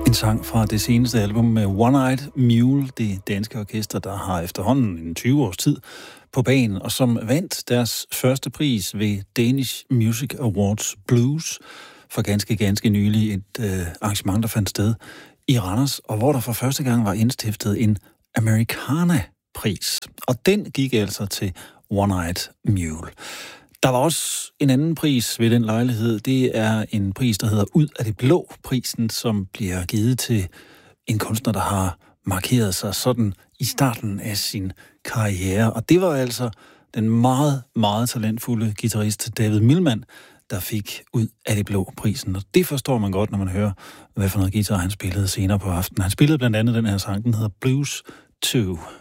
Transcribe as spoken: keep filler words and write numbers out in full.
En sang fra det seneste album med One-Eyed Mule, det danske orkester, der har efterhånden en tyve års tid på banen, og som vandt deres første pris ved Danish Music Awards Blues for ganske, ganske nylig, et øh, arrangement, der fandt sted i Randers, og hvor der for første gang var indstiftet en Americana-pris. Og den gik altså til One-Eyed Mule. Der var også en anden pris ved den lejlighed. Det er en pris, der hedder Ud af det blå. Prisen, som bliver givet til en kunstner, der har markeret sig sådan i starten af sin karriere. Og det var altså den meget, meget talentfulde guitarist David Milman, der fik Ud af det blå prisen. Og det forstår man godt, når man hører, hvad for noget guitar han spillede senere på aftenen. Han spillede blandt andet den her sang, den hedder Blues to.